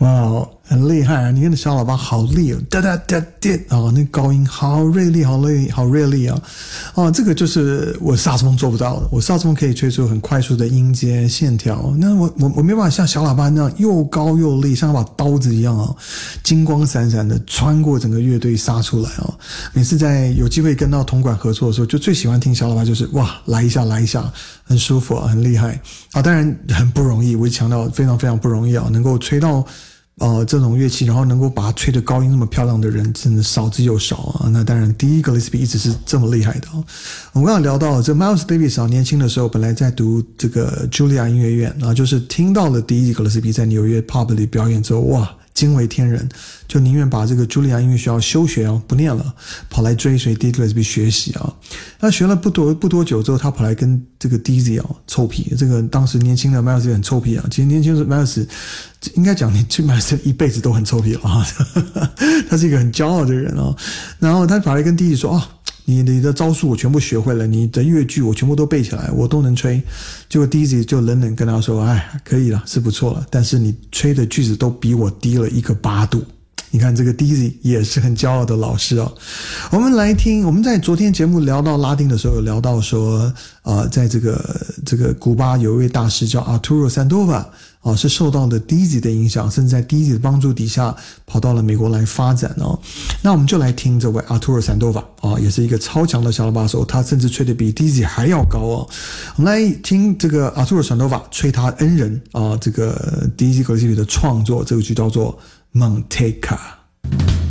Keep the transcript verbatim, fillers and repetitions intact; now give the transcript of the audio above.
哇，很厉害啊！你看那小喇叭好利哦，哒哒哒哒哦，那高音好锐利，好锐利，好锐利啊！哦，这个就是我萨克斯风做不到的。我萨克斯风可以吹出很快速的音阶线条，那我我我没办法像小喇叭那样又高又利，像把刀子一样啊，金光闪闪的穿过整个乐队杀出来啊！每次在有机会跟到铜管合作的时候，就最喜欢听小喇叭，就是哇，来一下，来一下，很舒服啊，很厉害啊！当然很不容易，我强调非常非常不容易啊，能够吹到。呃，这种乐器，然后能够把它吹得高音那么漂亮的人，真的少之又少啊。那当然，第一个 Gillespie 一直是这么厉害的啊。我们刚刚聊到这 Miles Davis 啊，年轻的时候本来在读这个 Juilliard 音乐院，然后就是听到了第一 Gillespie 在纽约 Pub 里表演之后，哇！惊为天人，就宁愿把这个茱莉亚音乐学校休学哦，不念了，跑来追随 Dizzy Gillespie 学习啊。那学了不多不多久之后，他跑来跟这个 Dizzy 哦臭屁。这个当时年轻的 Miles 也很臭屁啊。其实年轻的 Miles 应该讲，你 Miles 一辈子都很臭屁了啊。他是一个很骄傲的人哦。然后他跑来跟 Dizzy 说哦。你你的招数我全部学会了，你的乐句我全部都背起来，我都能吹。结果 Dizzy 就冷冷跟他说：“哎，可以了，是不错了，但是你吹的句子都比我低了一个八度。”你看这个 Dizzy 也是很骄傲的老师哦。我们来听，我们在昨天节目聊到拉丁的时候，有聊到说，呃，在这个这个古巴有一位大师叫 Arturo Sandoval。哦，是受到了 Dizzy 的影响，甚至在 Dizzy 的帮助底下跑到了美国来发展哦。那我们就来听这位 Arturo Sandoval 哦，也是一个超强的小喇叭手，他甚至吹得比 Dizzy 还要高哦。我们来听这个 Arturo Sandoval 吹他恩人啊，这个 Dizzy Gillespie 的创作，这个就叫做 Manteca。